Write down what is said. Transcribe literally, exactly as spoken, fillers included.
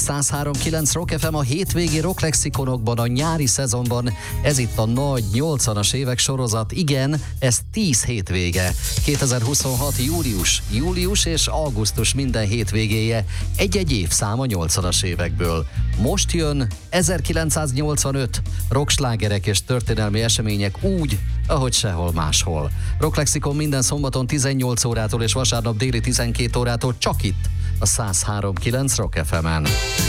száz három kilenc Rock ef em a hétvégi rocklexikonokban, a nyári szezonban. Ez itt a nagy nyolcvanas évek sorozat. Igen, ez tíz hétvége. kétezer-huszonhat július, július és augusztus minden hétvégéje. Egy-egy évszám a nyolcvanas évekből. Most jön ezerkilencszáznyolcvanöt. Rockslágerek és történelmi események úgy, ahogy sehol máshol. Rocklexikon minden szombaton tizennyolc órától és vasárnap déli tizenkét órától csak itt, a száz három kilenc Rock ef emen.